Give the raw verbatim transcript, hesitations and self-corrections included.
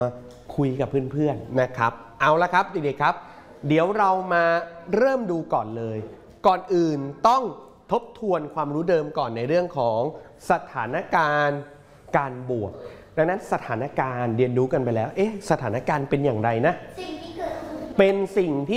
คุยกับเพื่อนๆนะครับเอาละครับเด็กๆครับเดี๋ยวเรามาเริ่มดูก่อนเลยก่อนอื่นต้องทบทวนความรู้เดิมก่อนในเรื่องของสถานการณ์การบวกดังนั้นสถานการณ์เรียนรู้กันไปแล้วเอ๊ะสถานการณ์เป็นอย่างไรนะสิ่งที่เกิดขึ้นเป็นสิ่งที่